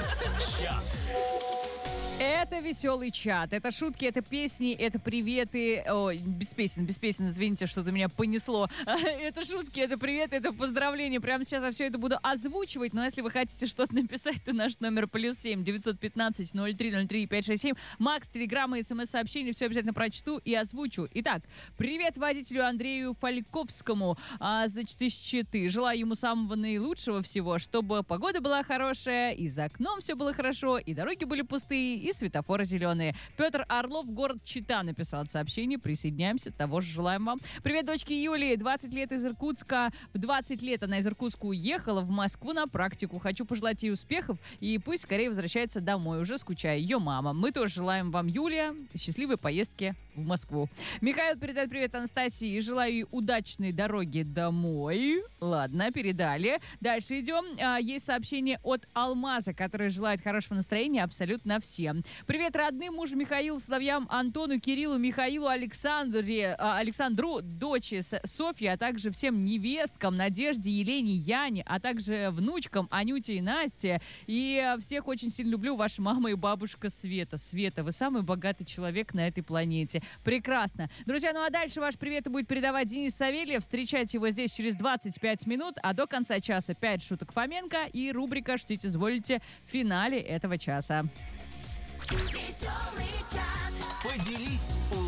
Чат. Это веселый чат, это шутки, это песни, это приветы. Ой, без песен, извините, что-то меня понесло. Это шутки, это приветы, это поздравления. Прямо сейчас я все это буду озвучивать, но если вы хотите что-то написать, то наш номер +7 915 0303 567. Макс, телеграмма, смс-сообщение, все обязательно прочту и озвучу. Итак, привет водителю Андрею Фальковскому, значит, из Читы. Желаю ему самого наилучшего всего, чтобы погода была хорошая, и за окном все было хорошо, и дороги были пустые, и светофоры зеленые. Петр Орлов, город Чита, написал это сообщение. Присоединяемся, того же желаем вам. Привет дочке Юлии, 20 лет из Иркутска. В 20 лет она из Иркутска уехала в Москву на практику. Хочу пожелать ей успехов и пусть скорее возвращается домой. Уже скучаю. Ее мама. Мы тоже желаем вам, Юлия, счастливой поездки в Москву. Михаил передает привет Анастасии и желаю ей удачной дороги домой. Ладно, передали. Дальше идем. Есть сообщение от Алмаза, который желает хорошего настроения абсолютно всем. Привет родным, мужу Михаилу, сыновьям Антону, Кириллу, Михаилу, Александру, дочери Софье, а также всем невесткам Надежде, Елене, Яне, а также внучкам Анюте и Насте. И всех очень сильно люблю. Ваша мама и бабушка Света. Света, вы самый богатый человек на этой планете. Прекрасно. Друзья, ну а дальше ваш привет будет передавать Денис Савельев. Встречайте его здесь через 25 минут, а до конца часа 5 шуток Фоменко и рубрика «Что изволите» в финале этого часа. Поделись